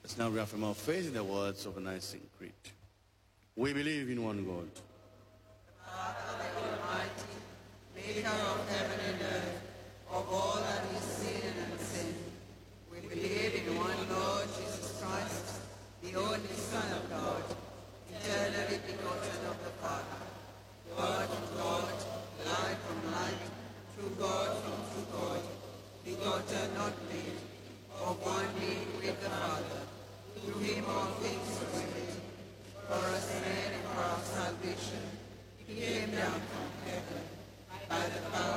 Let's now reaffirm our faith in the words of the Nicene Creed. We believe in one God, Father, the Almighty, maker of heaven and earth, of all that is seen and unseen. We believe in one Lord Jesus Christ, the only Son of God, eternally begotten of the Father, God from God, light from light, true God from true God, begotten, not made, of one being with the Father. Through him all things were made. For us men and for our salvation, he came down from heaven by the power